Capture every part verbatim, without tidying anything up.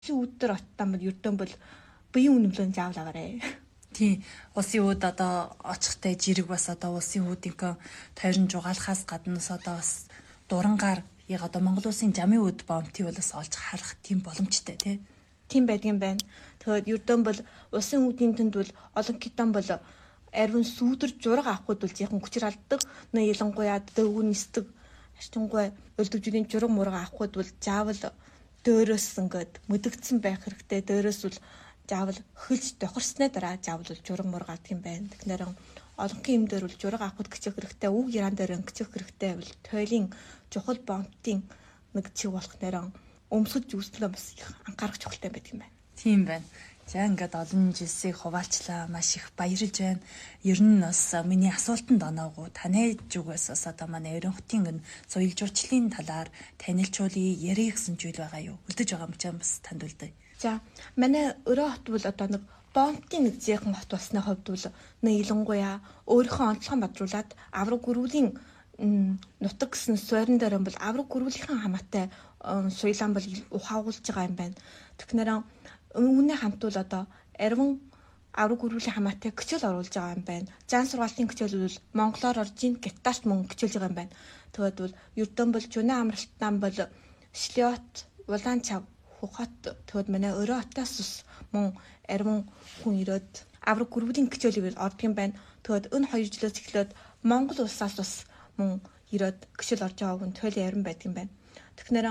Өдөр оттамд ердөө бол биеийн үнэмлэн заавал аваарэ. Тийм улсын үүд одоо очихтай жирэг бас одоо улсын үүдийнхээ тойрон жугаалахаас гаднаас одоо бас дурангаар яг одоо Монгол улсын жамын үд бомтыг бол бас олж харах тийм боломжтой тий. Тийм байдгийн байна. Тэгээд ердөө бол улсын үүдийн төнд бол олон кетон бол арвин сүүдэр жураг авахуд бол зийнхэн хүчээр алддаг. Нэ ялангуяа дөвгөн нисдэг ашиггүй өлдөвжлийн жураг мураг авахуд бол заавал дөөрөөс ингээд мэдэгдсэн байх хэрэгтэй. Дөөрөөс бол заавал хөлж тохирсны дараа заавал жураг мураг авдаг юм байна. Тэгэхээр олонхын юм дээр бол жураг авахуд гिचэх хэрэгтэй. Үг яран дээр гिचэх хэрэгтэй бол тойлын чухал бомтын нэг чиг болох нэрэн өмсгөж үүслээ бас их анхаарах чухалтай байдаг юм байна. Тийм байна. За ингээд олон жилсийг хуваалчлаа, маш их баярлж байна. Ер нь бас миний асуултанд оноогүй таны зүгээс бас одоо манай Ерөн хотын соёл жуулчлалын талаар танилцуулъя, ярих гэсэн зүйл байгаа юу? Үлдэж байгаа юм чинь бас танд үлдээ. За манай Ерөн хот бол одоо нэг бомтын нэг зээхэн хот болсны хувьд бол нэг илэнгуяа өөрийнхөө онцлогоо бадруулаад авраг гөрүүлийн нутаг гэсэн суурин дээр бол авраг гөрүүлийнхэн хамаатай соёлан бол ухаагуулж байгаа юм байна. Тэгэхээр үүний хамт бол одоо арвин авраг гөрүүлийн хамаатай гिचэл оруулж байгаа юм байна. Зан сургаалтын гिचэл бол монголоор орж ийн гитарт мөн гिचэлж байгаа юм байна. Тэгээд бол ердөө бол жүнэ амралтан бол шлёт, улаан цав, хухат тэгээд манай Ерөн хотоос ус мөн арвин хүн ирээд авраг гөрүүлийн гिचэлийг ордог юм байна. Тэгээд энэ хоёр жилээс эхлээд Монгол улсаас бас мөн ирээд гिचэл орж байгааг нь туйлын ярин байдаг юм байна. Тэгэхээр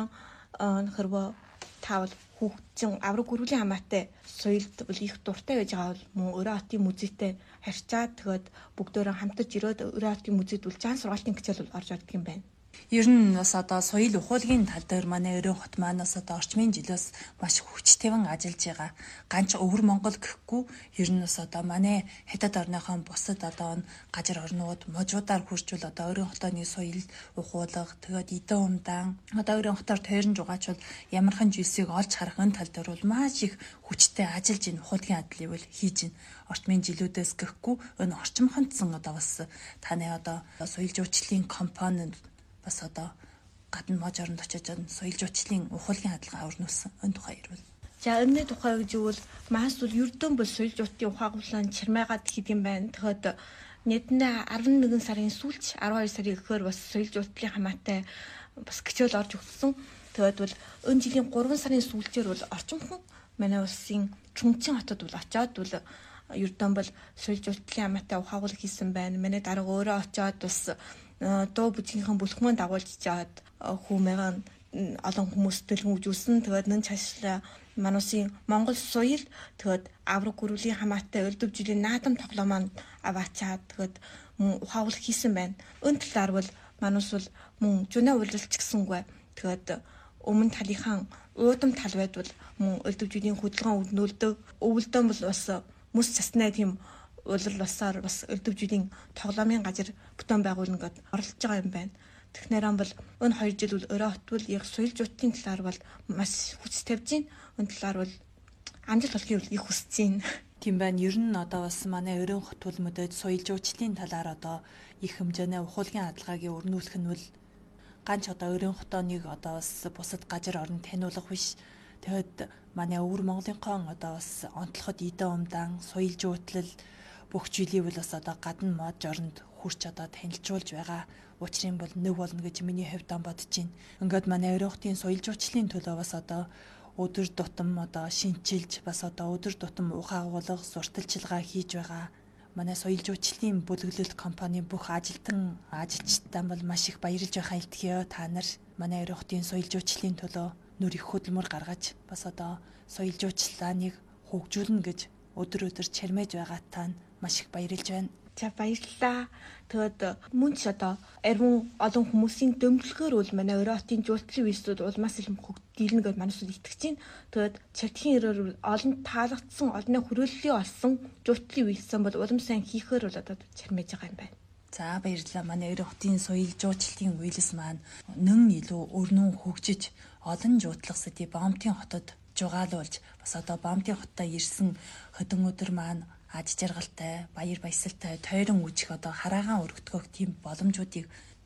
хэрвээ таавал хүүхдчин авраг гөрүүлийн хамаатай соёлд бол их дуртай байж байгаа бол мөн Ерөн хотын музейтэй харьцаад тэгээд бүгдөө хамтарч ирээд Ерөн хотын музейд бол зан сургаалтын гिचэл бол орж ирдэг юм байна. Ер нь бас одоо соёл ухуулгын тал дээр манай Ерөн хот манаас одоо орчмын жилээс маш хүчтэйвэн ажиллаж байгаа. Ганц өвөр Монгол гэхгүй ер нь бас одоо манай хятад орныхон бусад одоо газар орнууд можуудаар хүрчүүл одоо Ерөн хотооны соёл ухуулга тэгээд эдэн умдаан одоо Ерөн хотоор тойрон жугаачвал ямархан жилсийг олж харах энэ тал дээр бол маш их хүчтэй ажиллаж ин ухуулгын адлыг бол хийж ин орчмын жилүүдээс гэхгүй энэ орчмохонцсон одоо бас таны одоо соёл жуулчлалын компани бас одоо гадна мож оронд очиж соёл жуулчлалын ухуулгын хадлага өрнүүлсэн энэ тухай ярил. За энэний тухай гэж бол маас бол ердөө бол соёл жуулчлалын ухаагуулсан чармайгаад хийх юм байна. Тэгэхээр нийтдээ арван нэгэн сарын сүүлч арван хоёр сарын эхээр бас соёл жуулчлалын хамаатай бас гिचэл орж өгсөн. Тэгээд бол энэ жилийн гурван сарын сүүлчээр бол орчимхон манай улсын Чүнцэн хотод бол очиод бол ердөө бол соёл жуулчлалын хамаатай ухаагуул хийсэн байна. Манай дарга өөрөө очиод бас дуу бүжгийнхэн бүлхмэн дагуулж чаад хүмүүэн олон хүмүүст төлөвлөжүүлсэн. Тэгээд нэн цаашлаа мануусын Монгол соёл тэгээд авраг гөрүүлийн хамаатай өлдөвжлийн наадам тоглоом маань аваачаад тэгээд ухаагуул хийсэн байна. Энэ талаар бол манус бол мөн жүнэ урилч гисэнгүй. Тэгээд өмнө талынхан уудам тал байдвал мөн өлдөвжлийн хөдөлгөөн өрнүүлдэг. Өвөлдөн бол бас мөс цаснаа тийм улирал басаар бас өлдөвжлийн тоглоомын газар бүтэн байгуулна гэд оролцож байгаа юм байна. Тэгэхээр бол энэ хоёр жил бол Ерөн хот бол яг соёл жуулчлалын талаар бол маш хүч тавьж байна. Энэ талаар бол амжилт олохыг их хүсэж байна. Тийм байна. Ер нь одоо бас манай Ерөн хот бол мэдээд соёл жуулчлалын талаар одоо их хэмжээний ухуулгын хадлгааг өрнүүлэх нь бол ганц одоо Ерөн хотооныг одоо бас бусад газар орнд таниулах биш. Тэгэхэд манай өвөр Монголынхон одоо бас онцлоход эдэн умдаан соёл жуулчлал бүх зүйлийг бол бас одоо гадна мод жоронд хурч одоо танилцуулж байгаа. Учрын бол нэг болно гэж миний хувьд бодож байна. Ингээд манай Ерөн хотын соёл жуулчлалын төлөө бас одоо өдөр тутам одоо шинчилж бас одоо өдөр тутам ухаагуулга сурталчилгаа хийж байгаа. Манай соёл жуулчлалын бүлэглэлт компани бүх ажилтан ажилчдаа бол маш их баярлж байхаа илтгэе. Та нар манай Ерөн хотын соёл жуулчлалын төлөө нүр их хөдөлмөр гаргаж бас одоо соёл жуулчлалыг хөгжүүлнэ гэж өдөр өдөр чармэж байгаа тань маш их баярлж байна. За баярлалаа. Тэгээд мөн ч одоо арвин олон хүмүүсийн дэмжлэгээр бол манай Ерөн хотын жуулчлалын үйлсүүд улмаас илүү хөгжүүлнэ гэж манайсууд итгэж байна. Тэгээд цагдхийн ирээр олон таалагдсан, олонний хүрээллийг олсон жуулчлалын үйлсэн бол улам сайн хийхээр бол одоо чармэж байгаа юм байна. За баярлалаа. Манай Ерөн хотын соёл жуулчлалын үйлс маань нэн илүү өрнөн хөгжиж олон жуутлахсад бомтын хотод жугаалуулж бас одоо бомтын хоттой ирсэн хөдөн өдөр маань аж жаргалтай, баяр баясгалтай, тойрон үжих одоо хараагаан өргөдгөх тийм боломжуудыг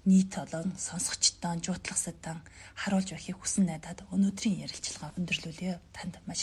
нийт олон сонсогчдоо жуутлах сэдэн харуулж байхыг хүсэн найдаад өнөөдрийн ярилцлага өндөрлүүлье. Танд маш